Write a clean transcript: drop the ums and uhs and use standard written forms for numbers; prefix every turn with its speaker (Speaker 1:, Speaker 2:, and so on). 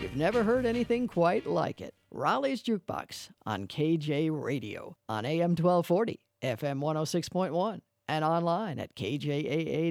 Speaker 1: You've never heard anything quite like it. Raleigh's Jukebox on KJ Radio on AM 1240, FM 106.1, and online at kjaa.com.